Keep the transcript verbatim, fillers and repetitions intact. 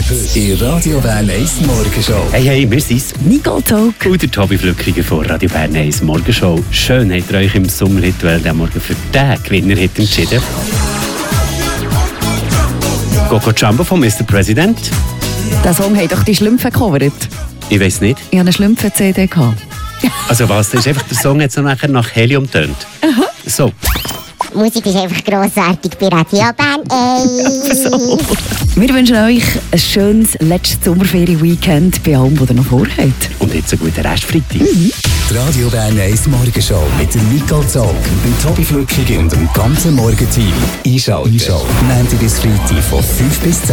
Heute in Radio Bern eins Morgenshow. Hey, hey, wir sind's. Nicole Talk. Und der Tobi Flückiger von Radio Bern eins Morgenshow. Schön habt ihr euch im Sommerrituell den Morgen für den Gewinner entschieden. Coco Jumbo von Mister President. Der Song hat doch die Schlümpfe gecovert. Ich weiss nicht. Ich hatte eine Schlümpfe-C D. Also was, das ist einfach der Song jetzt so nachher nach Helium tönt. Aha. So. Die Musik ist einfach grossartig bei Radio Bern eins. So. Wir wünschen euch ein schönes letztes Sommerferien-Weekend bei allem, was ihr noch vorhabt. Und jetzt einen guten Restfreitag. Mhm. Die Radio Bern eins Morgenshow mit der Nicole Zog, dem Tobi Flückiger und dem ganzen Morgenteam. Einschalten. Einschalten. Montag bis Freitag von fünf bis zehn.